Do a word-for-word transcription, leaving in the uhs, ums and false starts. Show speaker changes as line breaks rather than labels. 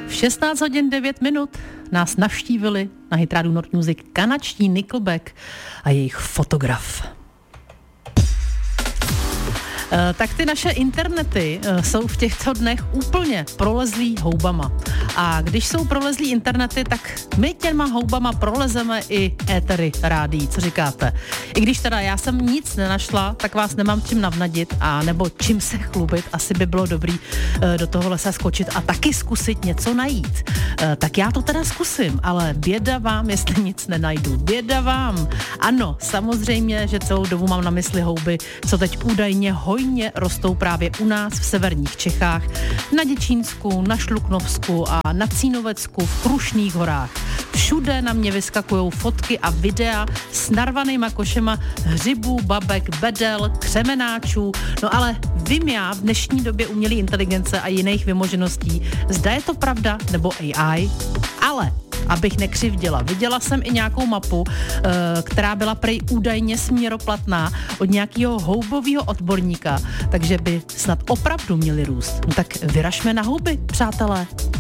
V šestnáct hodin devět minut nás navštívili na Hitrádiu Nord Music kanadští Nickelback a jejich fotograf. Tak ty naše internety jsou v těchto dnech úplně prolezlý houbama. A když jsou prolezlý internety, tak my těma houbama prolezeme i étery rádií. Co říkáte? I když teda já jsem nic nenašla, tak vás nemám čím navnadit a nebo čím se chlubit. Asi by bylo dobrý do toho lesa skočit a taky zkusit něco najít. Tak já to teda zkusím, ale běda vám, jestli nic nenajdu. Běda vám. Ano, samozřejmě, že celou dobu mám na mysli houby, co teď údajně hojně rostou právě u nás v severních Čechách, na Děčínsku, na Šluknovsku a na Cínovecku, v Krušných horách. Všude na mě vyskakujou fotky a videa s narvanýma košema hřibů, babek, bedel, křemenáčů. No ale vím já v dnešní době umělé inteligence a jiných vymožeností, zda je to pravda nebo A I, ale abych nekřivděla. Viděla jsem i nějakou mapu, která byla prej údajně směroplatná od nějakého houbového odborníka, takže by snad opravdu měli růst. No tak vyražme na houby, přátelé.